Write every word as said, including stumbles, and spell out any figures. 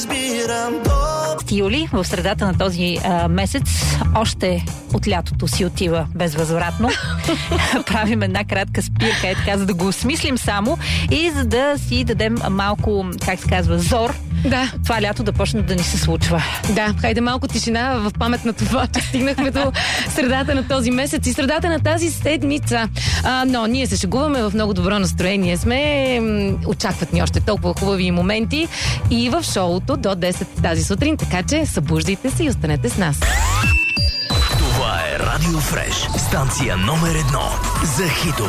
Юли, в средата на този а, месец, още от лятото си отива безвъзвратно. Правим една кратка спирка, е така, за да го осмислим само и за да си дадем малко, как се казва, зор. Да. Това лято да почне да ни се случва. Да, хайде малко тишина в памет на това, че стигнахме до средата на този месец и средата на тази седмица. А, но ние се шегуваме, в много добро настроение сме. Очакват ни още толкова хубави моменти и в шоуто до десет тази сутрин, така че събуждайте се и останете с нас. Това е Радио Фреш, станция номер едно за хитове.